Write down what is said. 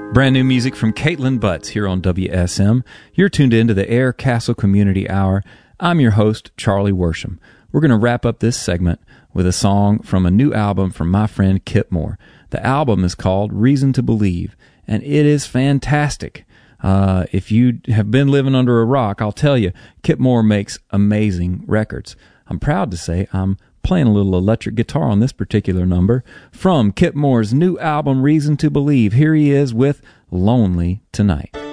Brand new music from Caitlin Butts here on WSM. You're tuned into the Air Castle Community Hour. I'm your host, Charlie Worsham. We're going to wrap up this segment with a song from a new album from my friend Kip Moore. The album is called Reason to Believe, and it is fantastic. If you have been living under a rock, I'll tell you, Kip Moore makes amazing records. I'm proud to say I'm playing a little electric guitar on this particular number from Kip Moore's new album, Reason to Believe. Here he is with Lonely Tonight.